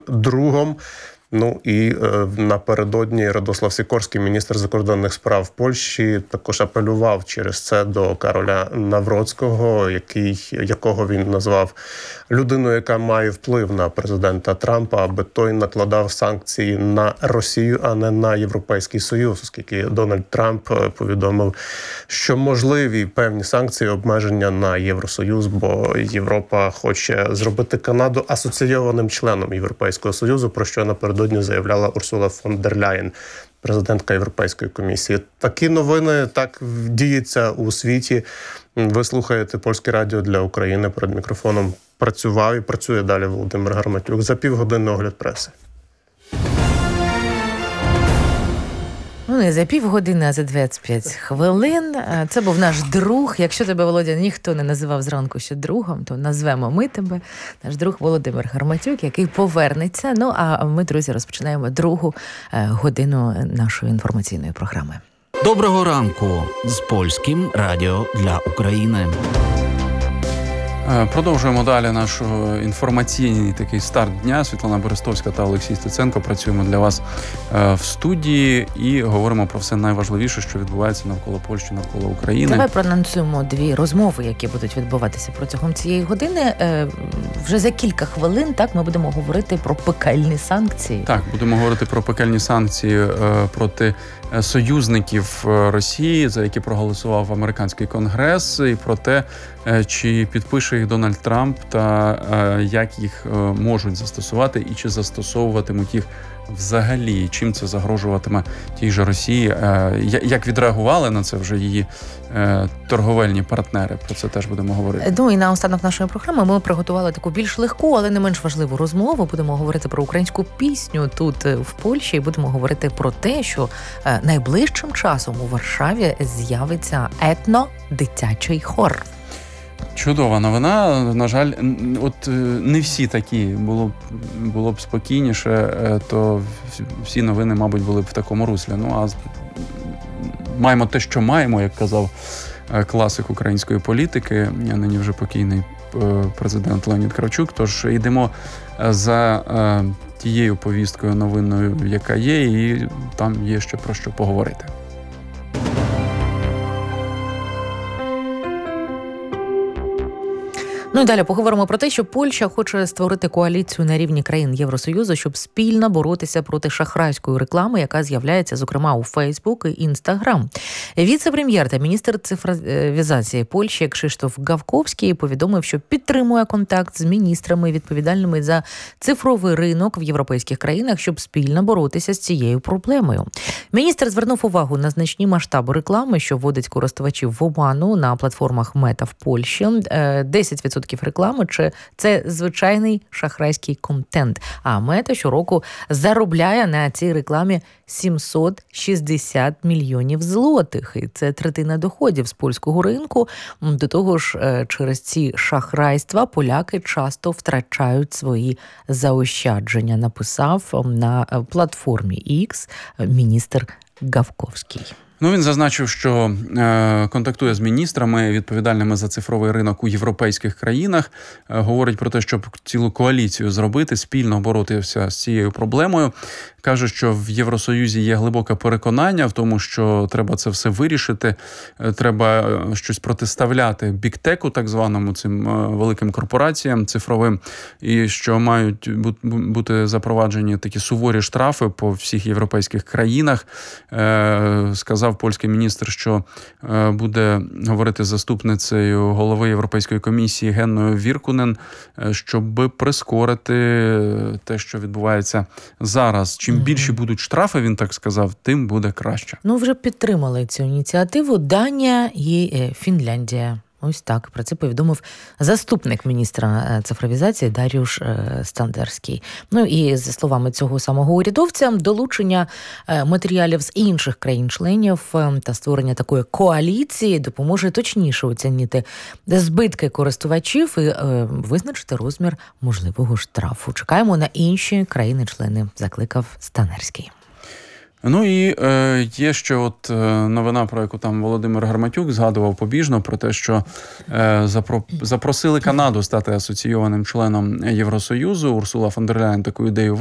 другом. Ну і напередодні Радослав Сікорський, міністр закордонних справ Польщі, також апелював через це до Кароля Навроцького, якого він назвав людиною, яка має вплив на президента Трампа, аби той накладав санкції на Росію, а не на Європейський Союз, оскільки Дональд Трамп повідомив, що можливі певні санкції, обмеження на Євросоюз, бо Європа хоче зробити Канаду асоційованим членом Європейського Союзу, про що напередодні заявляла Урсула фон дер Ляєн, президентка Європейської комісії. Такі новини так діються у світі. Ви слухаєте Польське радіо для України. Перед мікрофоном працював і працює далі Володимир Гарматюк. За півгодини огляд преси. Ну, не за півгодини, а за 25 хвилин. Це був наш друг. Якщо тебе, Володя, ніхто не називав зранку ще другом, то назвемо ми тебе. Наш друг Володимир Гарматюк, який повернеться. Ну, а ми, друзі, розпочинаємо другу годину нашої інформаційної програми. Доброго ранку з Польським радіо для України. Продовжуємо далі наш інформаційний такий старт дня. Світлана Берестовська та Олексій Стеценко працюємо для вас в студії і говоримо про все найважливіше, що відбувається навколо Польщі, навколо України. Давай проанонсуємо дві розмови, які будуть відбуватися протягом цієї години. Вже за кілька хвилин ми будемо говорити про пекельні санкції. Так, будемо говорити про пекельні санкції проти союзників Росії, за які проголосував американський конгрес, і про те, чи підпише їх Дональд Трамп та як їх можуть застосувати і чи застосовуватимуть їх взагалі, чим це загрожуватиме тій же Росії, як відреагували на це вже її торговельні партнери. Про це теж будемо говорити. Ну і наостанок нашої програми ми приготували таку більш легку, але не менш важливу розмову. Будемо говорити про українську пісню тут в Польщі і будемо говорити про те, що найближчим часом у Варшаві з'явиться етно-дитячий хор. Чудова новина. На жаль, от не всі такі. Було б спокійніше, то всі новини, мабуть, були б в такому руслі. Ну, а маємо те, що маємо, як казав класик української політики, нині вже покійний президент Леонід Кравчук. Тож йдемо за тією повісткою новинною, яка є, і там є ще про що поговорити. Ну і далі поговоримо про те, що Польща хоче створити коаліцію на рівні країн Євросоюзу, щоб спільно боротися проти шахрайської реклами, яка з'являється, зокрема, у Фейсбук і Інстаграм. Віце-прем'єр та міністр цифровізації Польщі Крzysztof Gawkowski повідомив, що підтримує контакт з міністрами, відповідальними за цифровий ринок в європейських країнах, щоб спільно боротися з цією проблемою. Міністр звернув увагу на значні масштаби реклами, що вводить користувачів в оману на платформах Мета в Польщі. 10% реклами – це звичайний шахрайський контент. А Мета щороку заробляє на цій рекламі 760 мільйонів злотих. І це третина доходів з польського ринку. До того ж, через ці шахрайства поляки часто втрачають свої заощадження, написав на платформі X міністр Gawkowski. Ну, він зазначив, що контактує з міністрами, відповідальними за цифровий ринок у європейських країнах. Говорить про те, щоб цілу коаліцію зробити, спільно боротися з цією проблемою. Каже, що в Євросоюзі є глибоке переконання в тому, що треба це все вирішити, треба щось протиставляти бігтеку, так званому, цим великим корпораціям цифровим, і що мають бути запроваджені такі суворі штрафи по всіх європейських країнах. Сказав польський міністр, що буде говорити з заступницею голови Європейської комісії Генною Віркунен, щоб прискорити те, що відбувається зараз. Чим більші будуть штрафи, він так сказав, тим буде краще. Ну, вже підтримали цю ініціативу Данія і Фінляндія. Ось так, про це повідомив заступник міністра цифровізації Даріуш Стандерський. Ну і за словами цього самого урядовця, долучення матеріалів з інших країн-членів та створення такої коаліції допоможе точніше оцінити збитки користувачів і визначити розмір можливого штрафу. Чекаємо на інші країни-члени, закликав Станерський. Ну і є ще от новина, про яку там Володимир Гарматюк згадував побіжно, про те, що запросили Канаду стати асоційованим членом Євросоюзу. Урсула фон дер Ляєн таку ідею